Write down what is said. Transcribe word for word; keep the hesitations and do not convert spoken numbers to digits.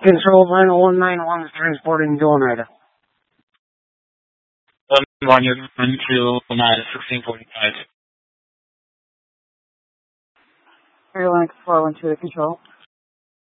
Control Final one nine one is transporting Dornado. one one, you're going to Oneida, sixteen forty-five. Airline four one two to control.